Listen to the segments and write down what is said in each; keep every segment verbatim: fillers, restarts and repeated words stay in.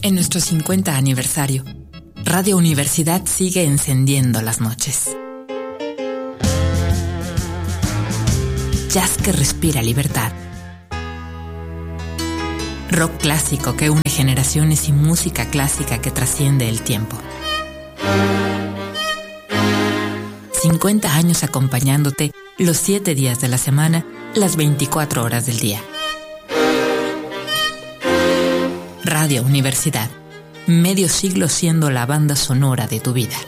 En nuestro cincuenta aniversario, Radio Universidad sigue encendiendo las noches. Jazz que respira libertad. Rock clásico que une generaciones y música clásica que trasciende el tiempo. cincuenta años acompañándote los siete días de la semana, las veinticuatro horas del día. Radio Universidad, medio siglo siendo la banda sonora de tu vida.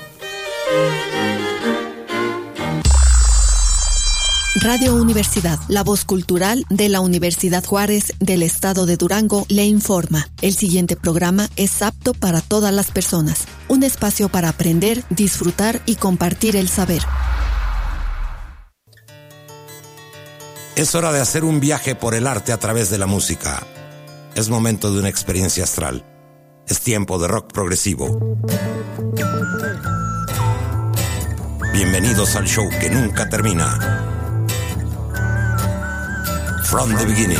Radio Universidad, la voz cultural de la Universidad Juárez del Estado de Durango, le informa. El siguiente programa es apto para todas las personas. Un espacio para aprender, disfrutar y compartir el saber. Es hora de hacer un viaje por el arte a través de la música. Es momento de una experiencia astral. Es tiempo de rock progresivo. Bienvenidos al show que nunca termina. From the beginning.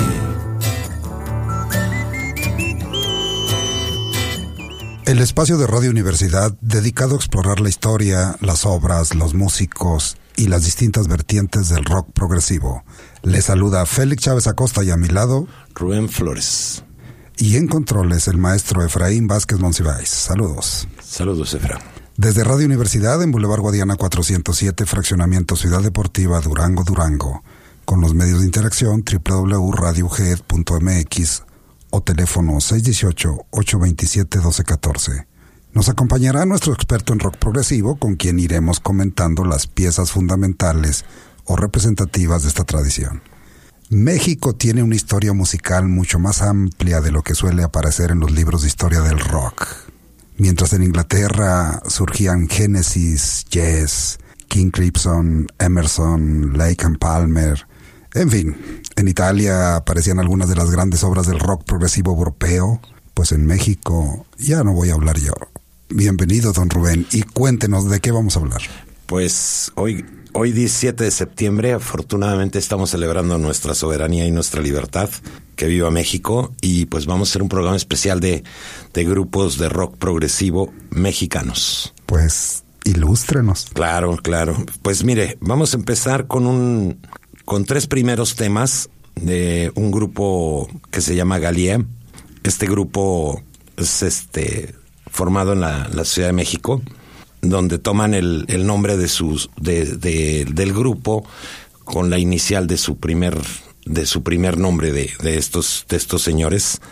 El espacio de Radio Universidad dedicado a explorar la historia, las obras, los músicos y las distintas vertientes del rock progresivo. Les saluda Félix Chávez Acosta y a mi lado Rubén Flores. Y en controles el maestro Efraín Vázquez Monsiváis. Saludos. Saludos, Efraín. Desde Radio Universidad en Boulevard Guadiana cuatrocientos siete, Fraccionamiento Ciudad Deportiva, Durango, Durango. Con los medios de interacción doble u doble u doble u punto radio g e d punto m x o teléfono seis uno ocho, ocho dos siete, uno dos uno cuatro. Nos acompañará nuestro experto en rock progresivo, con quien iremos comentando las piezas fundamentales o representativas de esta tradición. México tiene una historia musical mucho más amplia de lo que suele aparecer en los libros de historia del rock. Mientras en Inglaterra surgían Genesis, Yes, King Crimson, Emerson, Lake and Palmer. En fin, en Italia aparecían algunas de las grandes obras del rock progresivo europeo. Pues en México ya no voy a hablar yo. Bienvenido, don Rubén, y cuéntenos de qué vamos a hablar. Pues hoy, hoy diecisiete de septiembre, afortunadamente estamos celebrando nuestra soberanía y nuestra libertad. Que viva México. Y pues vamos a hacer un programa especial de, de grupos de rock progresivo mexicanos. Pues ilústrenos. Claro, claro. Pues mire, vamos a empezar con un con tres primeros temas de un grupo que se llama Galia. Este grupo es este formado en la, la Ciudad de México, donde toman el, el nombre de sus de, de, del grupo con la inicial de su primer de su primer nombre de, de estos de estos señores: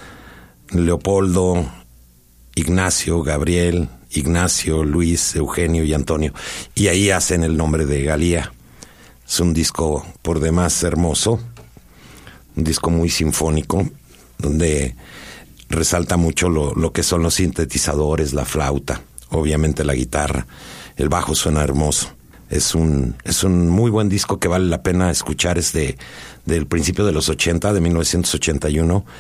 Leopoldo, Ignacio, Gabriel, Ignacio, Luis, Eugenio y Antonio. Y ahí hacen el nombre de Galia. Es un disco por demás hermoso, un disco muy sinfónico, donde resalta mucho lo, lo que son los sintetizadores, la flauta, obviamente la guitarra, el bajo suena hermoso. Es un es un muy buen disco que vale la pena escuchar. Es de, del principio de los ochenta, de mil novecientos ochenta y uno.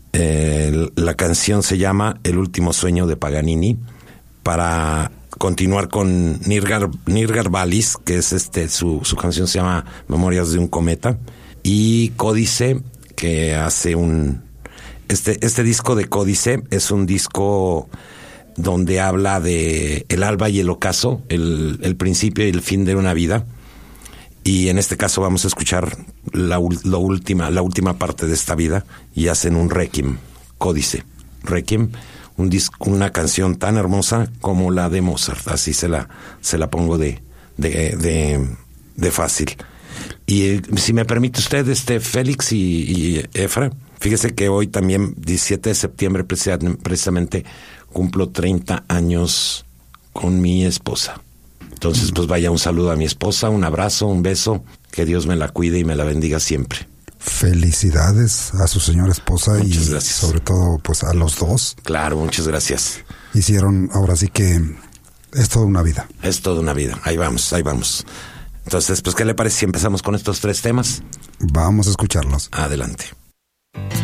Eh, la canción se llama El último sueño de Paganini. Para continuar con Nirgar, Nirgar Vallis, que es este su, su canción se llama Memorias de un cometa, y Códice, que hace un este este disco de Códice es un disco donde habla de el alba y el ocaso, el, el principio y el fin de una vida. Y en este caso vamos a escuchar la, la última la última parte de esta vida, y hacen un requiem, Códice, requiem. Un disco, una canción tan hermosa como la de Mozart, así se la se la pongo de de de, de fácil. Y eh, si me permite usted, este Félix y, y Efra, fíjese que hoy también, diecisiete de septiembre, precisamente cumplo treinta años con mi esposa. Entonces, pues vaya, un saludo a mi esposa, un abrazo, un beso, que Dios me la cuide y me la bendiga siempre. Felicidades a su señora esposa. Muchas y gracias. Sobre todo pues a los dos. Claro, muchas gracias. Hicieron, ahora sí que es toda una vida. Es toda una vida, ahí vamos, ahí vamos. Entonces, pues, ¿qué le parece si empezamos con estos tres temas? Vamos a escucharlos. Adelante.